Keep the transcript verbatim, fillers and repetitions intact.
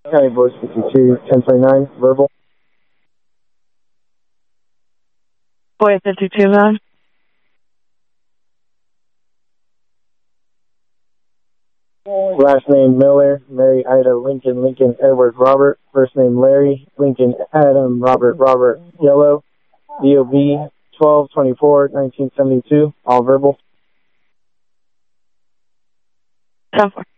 County Voice fifty-two, ten twenty-nine, verbal. Boy fifty-two, man. Last name Miller, Mary Ida Lincoln Lincoln Edward Robert. First name Larry Lincoln Adam Robert Robert Yellow. D O B twelve twenty-four nineteen seventy-two. All verbal. ten four.